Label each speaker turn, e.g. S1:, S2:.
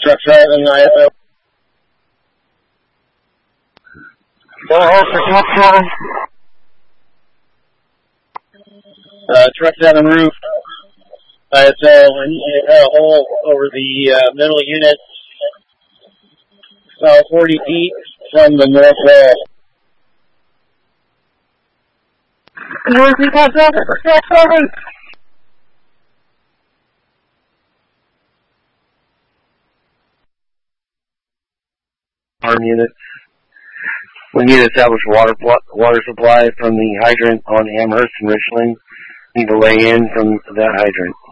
S1: truck driving ISO. Truck 7 roof. ISO, and you had a hole over the middle unit, about 40 feet from the north wall.
S2: Arm unit. We need to establish water supply from the hydrant on Amherst and Richland. Need to lay in from that hydrant.